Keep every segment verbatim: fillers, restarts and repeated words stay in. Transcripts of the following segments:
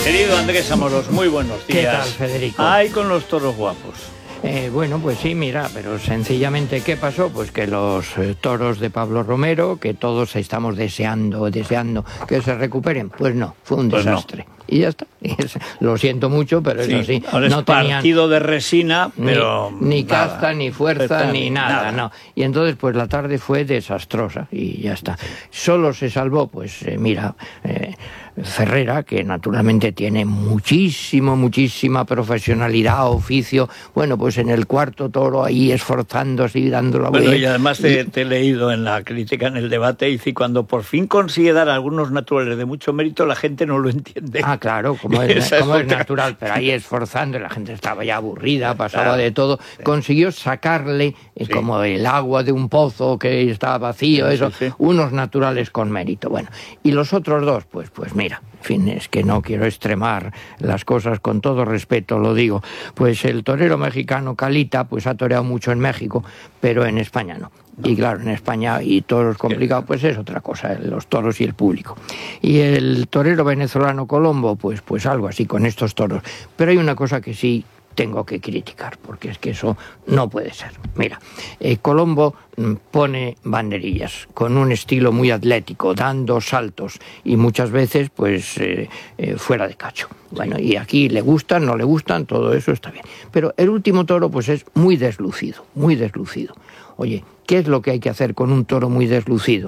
Querido Andrés Amorós, muy buenos días. ¿Qué tal, Federico? Ay, con los toros guapos. Eh, bueno, pues sí, mira, pero sencillamente, ¿qué pasó? Pues que los eh, toros de Pablo Romero, que todos estamos deseando, deseando que se recuperen, pues no, fue un Pues desastre. No. Y ya está. Lo siento mucho, pero sí, eso sí. Ahora no es tenían partido de resina, pero ni, ni nada. casta, ni fuerza, Está, ni nada, nada, no. Y entonces, pues la tarde fue desastrosa y ya está. Solo se salvó, pues eh, mira, eh, Ferrera, que naturalmente tiene muchísimo, muchísima profesionalidad, oficio, bueno, pues en el cuarto toro ahí esforzándose y dando la vuelta. Bueno, y además te, te he leído en la crítica, en el debate, y dice, cuando por fin consigue dar a algunos naturales de mucho mérito, la gente no lo entiende. Ah, claro, como es, como es natural, pero ahí esforzando, la gente estaba ya aburrida, pasaba claro, de todo, sí. Consiguió sacarle, eh, sí. como el agua de un pozo que estaba vacío, sí, eso, sí, sí. unos naturales con mérito. Bueno, y los otros dos, pues, pues mira, Mira, en fin, es que no quiero extremar las cosas, con todo respeto lo digo, pues el torero mexicano Calita pues ha toreado mucho en México, pero en España no. No. Y claro, en España y toros complicados, pues es otra cosa, los toros y el público. Y el torero venezolano Colombo, pues, pues algo así con estos toros. Pero hay una cosa que sí tengo que criticar, porque es que eso no puede ser. Mira, eh, Colombo pone banderillas con un estilo muy atlético, dando saltos y muchas veces pues eh, eh, fuera de cacho. Bueno, y aquí le gustan, no le gustan, todo eso está bien. Pero el último toro pues es muy deslucido, muy deslucido. Oye, ¿qué es lo que hay que hacer con un toro muy deslucido?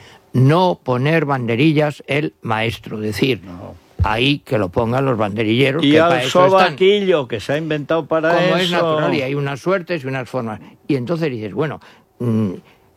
No poner banderillas el maestro, decir... No. Ahí que lo pongan los banderilleros. Y que al sobaquillo que se ha inventado para como eso. Como es natural, y hay unas suertes y unas formas. Y entonces dices, bueno, mmm,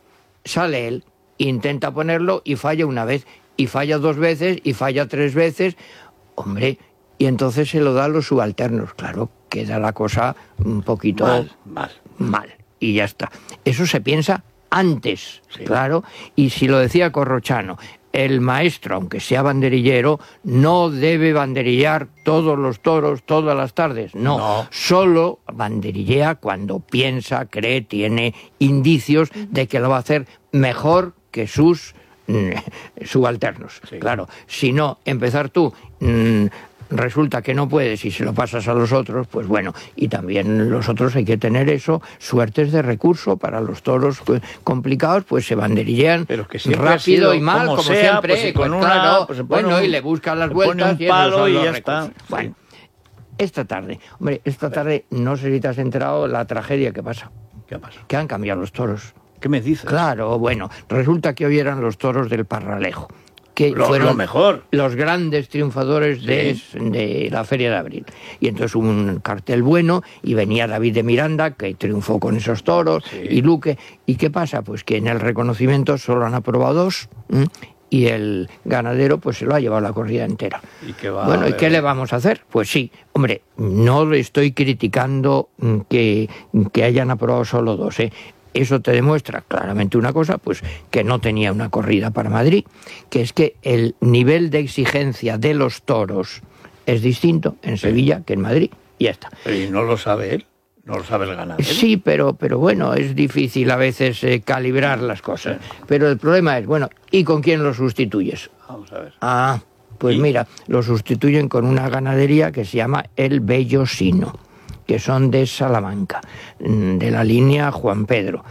sale él, intenta ponerlo y falla una vez, y falla dos veces, y falla tres veces. Hombre, y entonces se lo da a los subalternos. Claro, queda la cosa un poquito mal, mal. mal. Y ya está. Eso se piensa antes, sí. Claro. Y si lo decía Corrochano, el maestro, aunque sea banderillero, no debe banderillar todos los toros todas las tardes. No, no. Solo banderillea cuando piensa, cree, tiene indicios de que lo va a hacer mejor que sus mm, subalternos. Sí. Claro, si no, empezar tú... Mm, resulta que no puedes y se lo pasas a los otros, pues bueno, y también los otros hay que tener eso, suertes de recurso para los toros complicados, pues se banderillean pero que rápido y mal, como, como sea, siempre, pues, pues, con claro, una, pues bueno, un, y le buscan las vueltas un palo y, y ya recursos. está. Bueno, esta tarde, hombre, esta tarde no sé si te has enterado la tragedia que pasa. ¿Qué pasa? Que han cambiado los toros. ¿Qué me dices? Claro, bueno, resulta que hoy eran los toros del Parralejo, que lo, fueron lo mejor. los grandes triunfadores sí. de, de la Feria de Abril. Y entonces hubo un cartel bueno y venía David de Miranda, que triunfó con esos toros, sí. y Luque. ¿Y qué pasa? Pues que en el reconocimiento solo han aprobado dos, ¿m? Y el ganadero pues se lo ha llevado la corrida entera. ¿Y qué va bueno, ¿y qué le vamos a hacer? Pues sí, hombre, no le estoy criticando que, que hayan aprobado solo dos, ¿eh? Eso te demuestra claramente una cosa, pues que no tenía una corrida para Madrid, que es que el nivel de exigencia de los toros es distinto en Sevilla que en Madrid, y ya está. Pero ¿y no lo sabe él? ¿No lo sabe el ganadero? Sí, pero, pero bueno, es difícil a veces eh, calibrar las cosas. Pero el problema es, bueno, ¿y con quién lo sustituyes? Vamos a ver. Ah, pues ¿Y? mira, lo sustituyen con una ganadería que se llama El Bellosino, que son de Salamanca, de la línea Juan Pedro.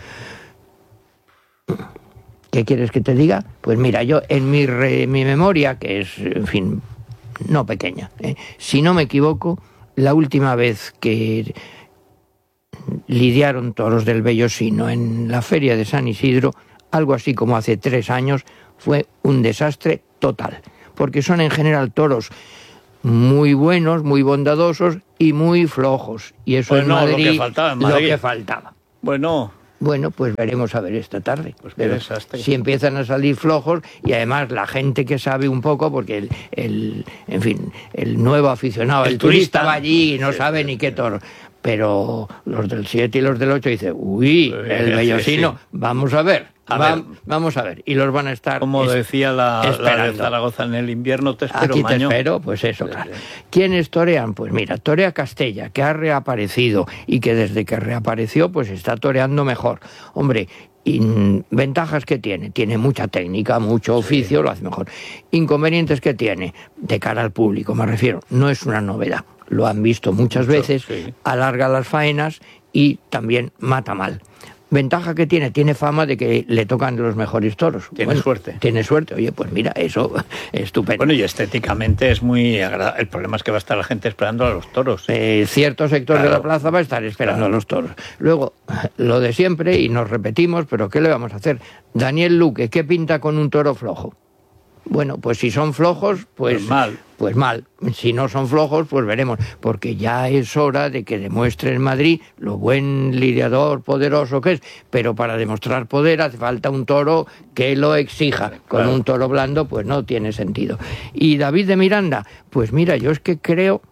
¿Qué quieres que te diga? Pues mira, yo en mi, re, mi memoria, que es, en fin, no pequeña, ¿eh? si no me equivoco, la última vez que lidiaron toros del Bellosino en la feria de San Isidro, algo así como hace tres años, fue un desastre total, porque son en general toros muy buenos, muy bondadosos y muy flojos. Y eso pues en, no, Madrid, lo que faltaba en Madrid. Lo que faltaba. Bueno... Bueno, pues veremos a ver esta tarde. Pues Pero si empiezan a salir flojos, y además la gente que sabe un poco, porque el, el en fin, el nuevo aficionado, el, el turista, turista va allí y no sí, sabe sí, ni qué toro. Pero los del siete y los del ocho dicen, uy, el Bellosino, sí, sí. vamos a ver. A Va, ver. Vamos a ver, y los van a estar como es, decía la, la de Zaragoza, en el invierno te espero, aquí maño. te espero, pues eso, claro. ¿Quiénes torean? Pues mira, torea Castella, que ha reaparecido y que desde que reapareció pues está toreando mejor. Hombre, Y, ventajas que tiene, tiene mucha técnica, mucho oficio, sí. Lo hace mejor. Inconvenientes que tiene, de cara al público me refiero, no es una novedad, lo han visto muchas mucho, veces, sí. Alarga las faenas y también mata mal. Ventaja que tiene, tiene fama de que le tocan los mejores toros. Tiene bueno, suerte. Tiene suerte, oye, pues mira, eso es estupendo. Bueno, y estéticamente es muy agradable. El problema es que va a estar la gente esperando a los toros. Eh, cierto sector claro. de la plaza va a estar esperando claro. a los toros. Luego, lo de siempre, y nos repetimos, pero ¿qué le vamos a hacer? Daniel Luque, ¿qué pinta con un toro flojo? Bueno, pues si son flojos, pues, pues mal. Pues mal. Si no son flojos, pues veremos. Porque ya es hora de que demuestre en Madrid lo buen lidiador poderoso que es. Pero para demostrar poder hace falta un toro que lo exija. Claro. Con un toro blando, pues no tiene sentido. Y David de Miranda, pues mira, yo es que creo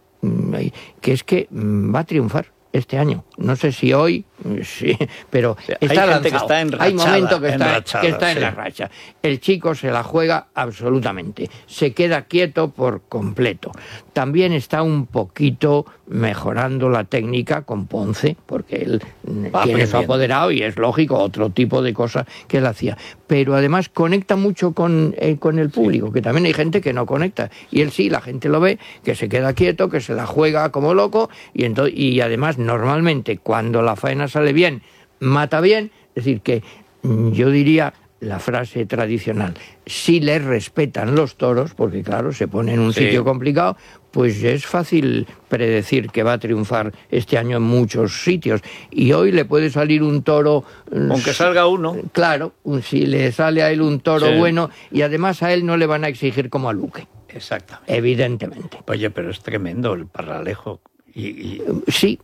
que es que va a triunfar este año. No sé si hoy, sí, pero o sea, está hay lanzado. Que está enrachada, hay momento que está, que está sí. en la racha. El chico se la juega absolutamente. Se queda quieto por completo. También está un poquito mejorando la técnica con Ponce, porque él Va tiene su apoderado y es lógico, otro tipo de cosas que él hacía. Pero además conecta mucho con, eh, con el público, sí. que también hay gente que no conecta. Y él sí, la gente lo ve, que se queda quieto, que se la juega como loco, y, entonces, y además normalmente cuando la faena sale bien, mata bien, es decir, que yo diría la frase tradicional, si le respetan los toros, porque claro, se pone en un sí. sitio complicado, pues es fácil predecir que va a triunfar este año en muchos sitios. Y hoy le puede salir un toro... Aunque salga uno. Claro, un, si le sale a él un toro sí. bueno, y además a él no le van a exigir como a Luque. Exactamente. Evidentemente. Oye, pero es tremendo el Parralejo. Y, y... Sí,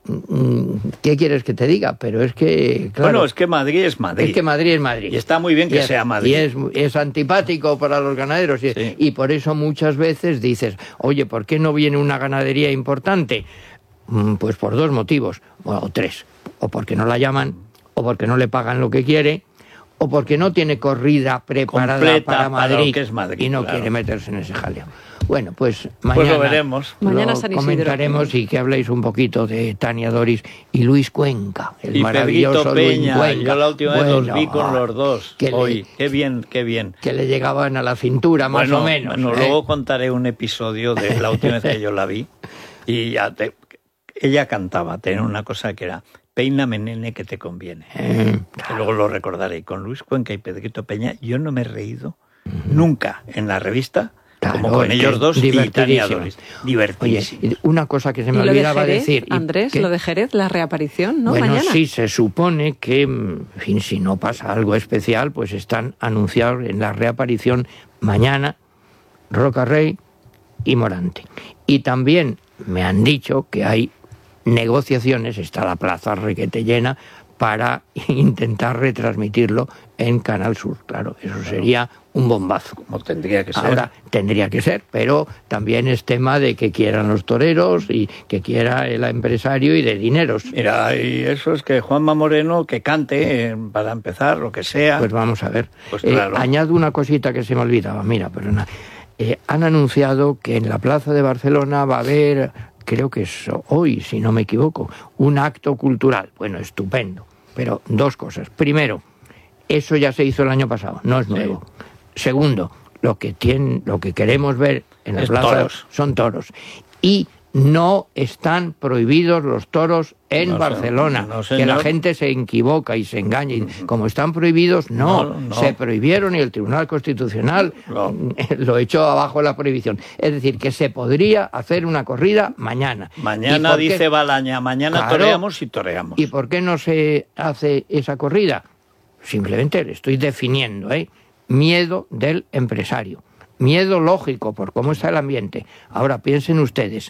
¿qué quieres que te diga? Pero es que, claro... Bueno, es que Madrid es Madrid. Es que Madrid es Madrid. Y está muy bien que es, sea Madrid. Y es, es antipático para los ganaderos. Y, sí. y por eso muchas veces dices, oye, ¿por qué no viene una ganadería importante? Pues por dos motivos, o tres. O porque no la llaman, o porque no le pagan lo que quiere, o porque no tiene corrida preparada Completa para Madrid, para lo que es Madrid y no claro. quiere meterse en ese jaleo. Bueno, pues mañana pues lo veremos. Mañana lo comentaremos y que habléis un poquito de Tania Doris y Luis Cuenca, el y maravilloso Peña. Luis Cuenca. Yo la última bueno, vez los vi con los dos. Que Hoy, le, qué bien, qué bien. Que le llegaban a la cintura, más bueno, o menos. Bueno, ¿eh? luego contaré un episodio de la última vez que yo la vi. Y ya te, ella cantaba, tenía una cosa que era peíname, nene, que te conviene. Eh, claro. Luego lo recordaré. Con Luis Cuenca y Pedrito Peña, yo no me he reído uh-huh. nunca en la revista. Claro, como con ellos dos y Tania Doris. Divertidísimo. Oye, una cosa que se me ¿Y olvidaba lo de Jerez, decir. Andrés, que, lo de Jerez, la reaparición, ¿no? Bueno, Mañana. sí, se supone que, en fin, si no pasa algo especial, pues están anunciados en la reaparición mañana Roca Rey y Morante. Y también me han dicho que hay negociaciones, está la plaza requete llena, para intentar retransmitirlo en Canal Sur. Claro, eso claro. sería un bombazo. Como tendría que ser. Ahora, tendría que ser, pero también es tema de que quieran los toreros y que quiera el empresario y de dineros. Mira, y eso es que Juanma Moreno que cante eh, para empezar, lo que sea. Pues vamos a ver. Pues claro. eh, añado una cosita que se me olvidaba. Mira, perdona. Eh, han anunciado que en la Plaza de Barcelona va a haber... creo que es hoy, si no me equivoco, un acto cultural. Bueno, estupendo. Pero dos cosas. Primero, eso ya se hizo el año pasado, no es nuevo. Sí. Segundo, lo que tienen, lo que queremos ver en la es plaza toros. son toros. Y no están prohibidos los toros en no, Barcelona, no, que la gente se equivoca y se engaña. Y como están prohibidos, no, no, no. se prohibieron y el Tribunal Constitucional no. lo echó abajo la prohibición. Es decir, que se podría hacer una corrida mañana. Mañana dice qué? Balaña, mañana claro, toreamos y toreamos. ¿Y por qué no se hace esa corrida? Simplemente le estoy definiendo, ¿eh? Miedo del empresario. Miedo lógico por cómo está el ambiente. Ahora piensen ustedes,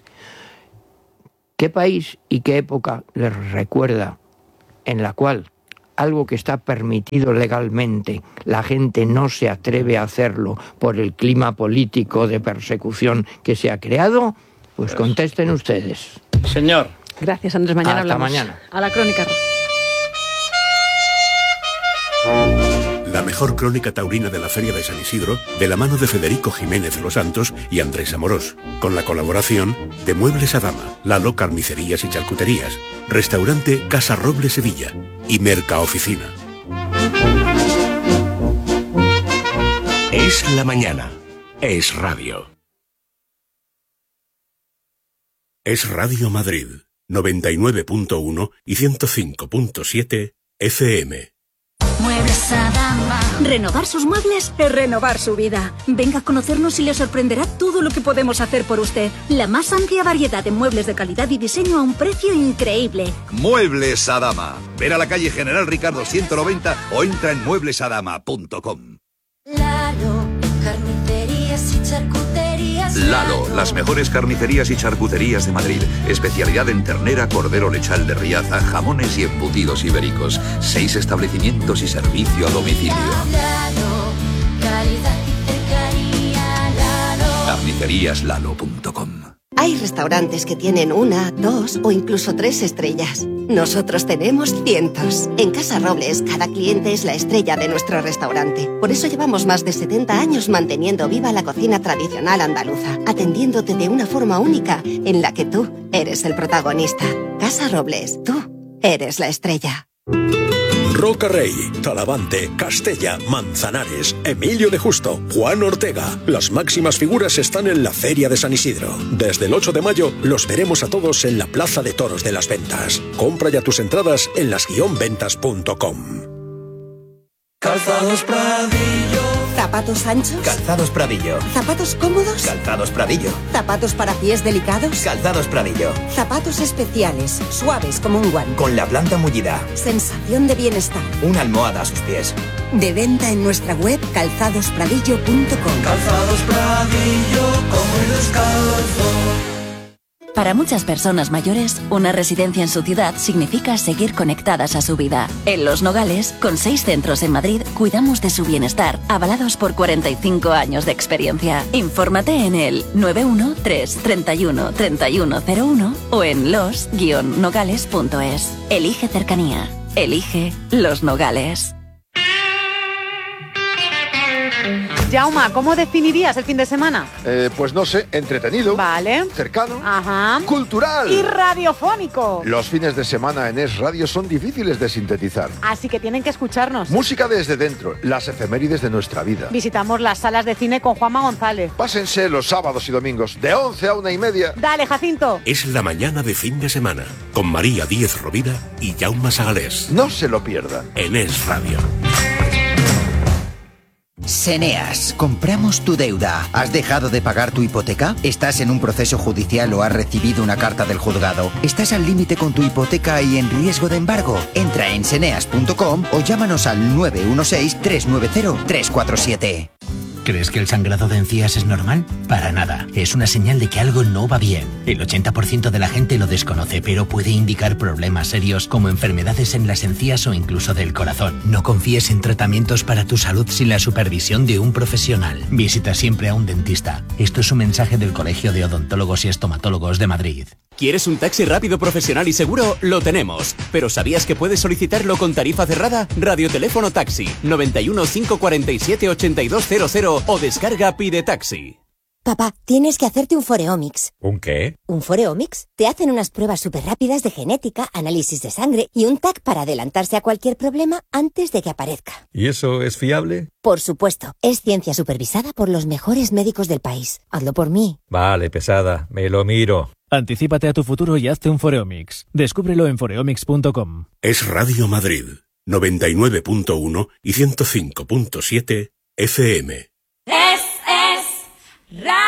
¿qué país y qué época les recuerda en la cual algo que está permitido legalmente, la gente no se atreve a hacerlo por el clima político de persecución que se ha creado? Pues contesten ustedes. Señor. Gracias, Andrés. Mañana Hasta hablamos. mañana. A la crónica. La mejor crónica taurina de la Feria de San Isidro, de la mano de Federico Jiménez Los Santos y Andrés Amorós, con la colaboración de Muebles Adama, Lalo Carnicerías y Charcuterías, Restaurante Casa Roble Sevilla y Merca Oficina. Es la mañana. Es radio. Es Radio Madrid, noventa y nueve punto uno y ciento cinco punto siete F M. Muebles Adama. Renovar sus muebles es renovar su vida. Venga a conocernos y le sorprenderá todo lo que podemos hacer por usted. La más amplia variedad de muebles de calidad y diseño a un precio increíble. Muebles Adama. Ven a la calle General Ricardo ciento noventa o entra en muebles adama punto com. Lalo, carnicerías y charcuterías. Lalo, las mejores carnicerías y charcuterías de Madrid. Especialidad en ternera, cordero lechal de Riaza, jamones y embutidos ibéricos. Seis establecimientos y servicio a domicilio. Lalo, calidad y cercanía. Lalo. carnicerías lalo punto com. Hay restaurantes que tienen una, dos o incluso tres estrellas. Nosotros tenemos cientos. En Casa Robles, cada cliente es la estrella de nuestro restaurante. Por eso llevamos más de setenta años manteniendo viva la cocina tradicional andaluza, atendiéndote de una forma única en la que tú eres el protagonista. Casa Robles, tú eres la estrella. Roca Rey, Talavante, Castella, Manzanares, Emilio de Justo, Juan Ortega. Las máximas figuras están en la Feria de San Isidro. Desde el ocho de mayo los veremos a todos en la Plaza de Toros de las Ventas. Compra ya tus entradas en las guion ventas punto com. Calzados Pradillo. ¿Zapatos anchos? Calzados Pradillo. ¿Zapatos cómodos? Calzados Pradillo. ¿Zapatos para pies delicados? Calzados Pradillo. Zapatos especiales, suaves como un guante. Con la planta mullida. Sensación de bienestar. Una almohada a sus pies. De venta en nuestra web calzados pradillo punto com. Calzados Pradillo, como y descalzo. Para muchas personas mayores, una residencia en su ciudad significa seguir conectadas a su vida. En Los Nogales, con seis centros en Madrid, cuidamos de su bienestar, avalados por cuarenta y cinco años de experiencia. Infórmate en el nueve uno tres, treinta y uno, treinta y uno cero uno o en los guion nogales punto es. Elige cercanía. Elige Los Nogales. Jauma, ¿cómo definirías el fin de semana? Eh, pues no sé, entretenido. Vale. Cercano. Ajá. Cultural. Y radiofónico. Los fines de semana en Es Radio son difíciles de sintetizar. Así que tienen que escucharnos. Música desde dentro, las efemérides de nuestra vida. Visitamos las salas de cine con Juanma González. Pásense los sábados y domingos, de once a una y media. Dale, Jacinto. Es la mañana de fin de semana, con María Díez Rovira y Jaume Sagalés. No se lo pierda. En Es Radio. Seneas, compramos tu deuda. ¿Has dejado de pagar tu hipoteca? ¿Estás en un proceso judicial o has recibido una carta del juzgado? ¿Estás al límite con tu hipoteca y en riesgo de embargo? Entra en seneas punto com o llámanos al nueve uno seis, tres nueve cero, tres cuatro siete. ¿Crees que el sangrado de encías es normal? Para nada. Es una señal de que algo no va bien. El ochenta por ciento de la gente lo desconoce, pero puede indicar problemas serios como enfermedades en las encías o incluso del corazón. No confíes en tratamientos para tu salud sin la supervisión de un profesional. Visita siempre a un dentista. Esto es un mensaje del Colegio de Odontólogos y Estomatólogos de Madrid. ¿Quieres un taxi rápido, profesional y seguro? Lo tenemos. ¿Pero sabías que puedes solicitarlo con tarifa cerrada? Radioteléfono Taxi noventa y uno, cinco cuarenta y siete, ochenta y dos cero cero o descarga Pide Taxi. Papá, tienes que hacerte un Foreomics. ¿Un qué? ¿Un Foreomics? Te hacen unas pruebas súper rápidas de genética, análisis de sangre y un T A C para adelantarse a cualquier problema antes de que aparezca. ¿Y eso es fiable? Por supuesto. Es ciencia supervisada por los mejores médicos del país. Hazlo por mí. Vale, pesada. Me lo miro. Anticípate a tu futuro y hazte un Foreomics. Descúbrelo en foreomics punto com. Es Radio Madrid, noventa y nueve punto uno y ciento cinco punto siete F M. Es, es, radio.